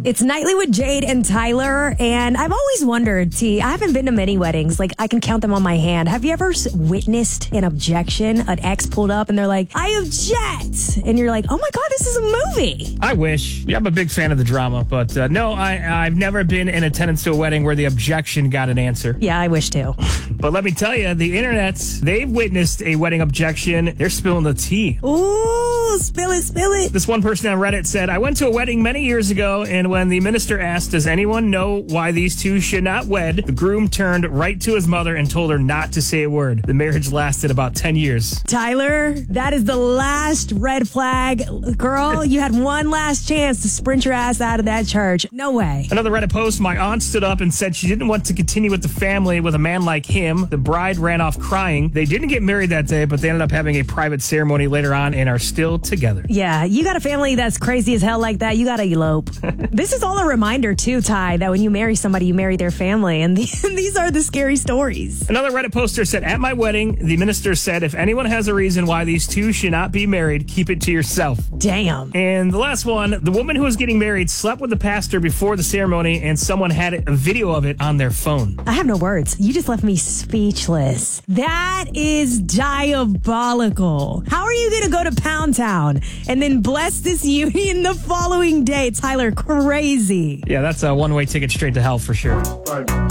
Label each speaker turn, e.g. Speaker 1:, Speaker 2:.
Speaker 1: It's Nightly with Jade and Tyler, and I've always wondered, T, I haven't been to many weddings. Like, I can count them on my hand. Have you ever witnessed an objection? An ex pulled up and they're like, I object! And you're like, oh my God, this is a movie.
Speaker 2: I wish. Yeah, I'm a big fan of the drama, but no, I've never been in attendance to a wedding where the objection got an answer.
Speaker 1: Yeah, I wish too.
Speaker 2: But let me tell you, the internet, they've witnessed a wedding objection. They're spilling the tea.
Speaker 1: Ooh, spill it, spill it.
Speaker 2: This one person on Reddit said, I went to a wedding many years ago, and when the minister asked, does anyone know why these two should not wed, the groom turned right to his mother and told her not to say a word. The marriage lasted about 10 years.
Speaker 1: Tyler, that is the last red flag. Girl, you had one last chance to sprint your ass out of that church. No way.
Speaker 2: Another Reddit post, my aunt stood up and said she didn't want to continue with the family with a man like him. The bride ran off crying. They didn't get married that day, but they ended up having a private ceremony later on and are still together.
Speaker 1: Yeah, you got a family that's crazy as hell like that, you gotta elope. This is all a reminder too, Ty, that when you marry somebody, you marry their family, and these are the scary stories.
Speaker 2: Another Reddit poster said, at my wedding, the minister said, if anyone has a reason why these two should not be married, keep it to yourself.
Speaker 1: Damn.
Speaker 2: And the last one, the woman who was getting married slept with the pastor before the ceremony, and someone had a video of it on their phone.
Speaker 1: I have no words. You just left me speechless. That is diabolical. How are you gonna go to Pound Town and then bless this union the following day? Tyler, crazy.
Speaker 2: Yeah, that's a one-way ticket straight to hell for sure.